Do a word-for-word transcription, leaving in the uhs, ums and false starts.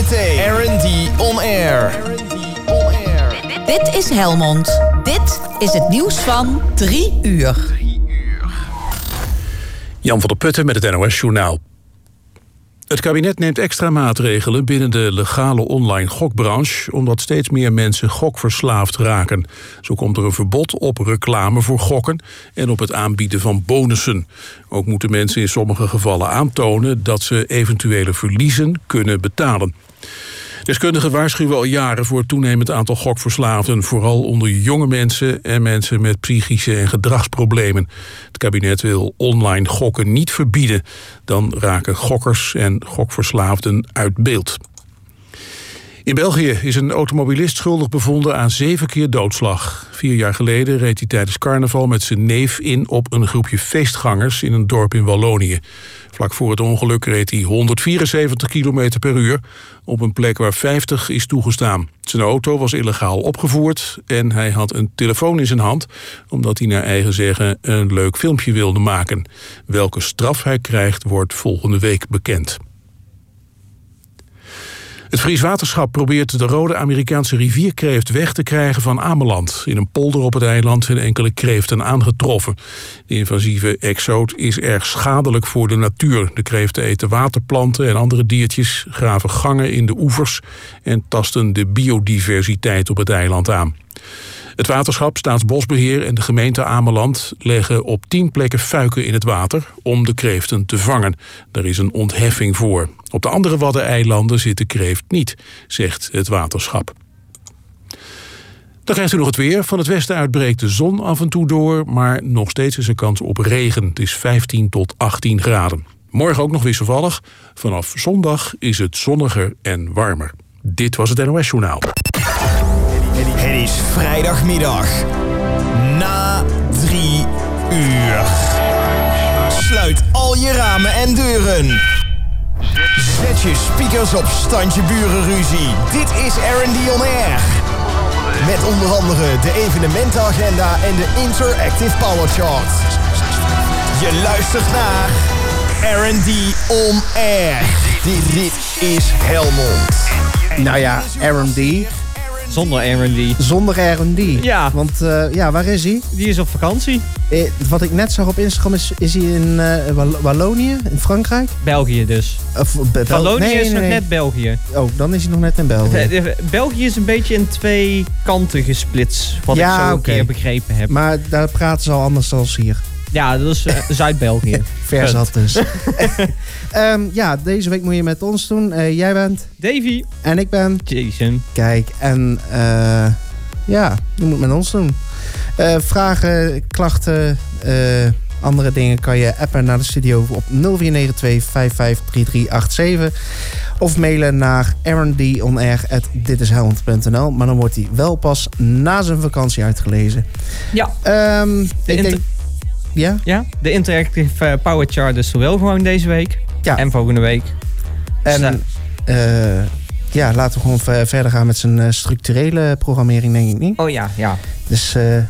Zometeen R en D On Air. Dit is Helmond. Dit is het nieuws van drie uur. Jan van der Putten met het N O S-journaal. Het kabinet neemt extra maatregelen binnen de legale online gokbranche, omdat steeds meer mensen gokverslaafd raken. Zo komt er een verbod op reclame voor gokken en op het aanbieden van bonussen. Ook moeten mensen in sommige gevallen aantonen dat ze eventuele verliezen kunnen betalen. Deskundigen waarschuwen al jaren voor het toenemend aantal gokverslaafden, vooral onder jonge mensen en mensen met psychische en gedragsproblemen. Het kabinet wil online gokken niet verbieden. Dan raken gokkers en gokverslaafden uit beeld. In België is een automobilist schuldig bevonden aan zeven keer doodslag. Vier jaar geleden reed hij tijdens carnaval met zijn neef in op een groepje feestgangers in een dorp in Wallonië. Vlak voor het ongeluk reed hij honderdvierenzeventig kilometer per uur op een plek waar vijftig is toegestaan. Zijn auto was illegaal opgevoerd en hij had een telefoon in zijn hand, omdat hij naar eigen zeggen een leuk filmpje wilde maken. Welke straf hij krijgt wordt volgende week bekend. Het Fries Waterschap probeert de rode Amerikaanse rivierkreeft weg te krijgen van Ameland. In een polder op het eiland zijn enkele kreeften aangetroffen. De invasieve exoot is erg schadelijk voor de natuur. De kreeften eten waterplanten en andere diertjes, graven gangen in de oevers en tasten de biodiversiteit op het eiland aan. Het waterschap, Staatsbosbeheer en de gemeente Ameland leggen op tien plekken fuiken in het water om de kreeften te vangen. Daar is een ontheffing voor. Op de andere Waddeneilanden zit de kreeft niet, zegt het waterschap. Dan krijgt u nog het weer. Van het westen uit breekt de zon af en toe door, maar nog steeds is er kans op regen. Het is vijftien tot achttien graden. Morgen ook nog wisselvallig. Vanaf zondag is het zonniger en warmer. Dit was het N O S-journaal. Het is vrijdagmiddag. Na drie uur. Sluit al je ramen en deuren. Zet je speakers op standje burenruzie. Dit is R en D On Air. Met onder andere de evenementenagenda en de Interactive Power Chart. Je luistert naar R en D On Air. Dit, dit is Helmond. Nou ja, R en D... Zonder R en D. Zonder R en D. Ja. Want uh, ja, waar is hij? Die is op vakantie. Eh, wat ik net zag op Instagram is, is hij in uh, Wall- Wallonië, in Frankrijk? België dus. Of, Bel- Wallonië nee, is nee, nog nee. net België. Oh, dan is hij nog net in België. De, de, België is een beetje in twee kanten gesplitst. Wat ja, ik zo een okay. keer begrepen heb. Maar daar praten ze al anders dan hier. Ja, dat is uh, Zuid-België. Ver zat dus. um, ja, deze week moet je met ons doen. Uh, jij bent... Davy. En ik ben... Jason. Kijk, en uh, ja, je moet met ons doen. Uh, vragen, klachten, uh, andere dingen kan je appen naar de studio op nul vier negen twee vijf vijf drie drie acht zeven. Of mailen naar r n d on air at ditishelmond punt n l. Maar dan wordt hij wel pas na zijn vakantie uitgelezen. Ja. Um, ik inter- denk... Ja? Ja, de Interactive uh, Power Chart is zowel gewoon deze week. Ja. En volgende week. En uh, ja, laten we gewoon v- verder gaan met zijn uh, structurele programmering, denk ik niet. Oh ja, ja. Dus uh,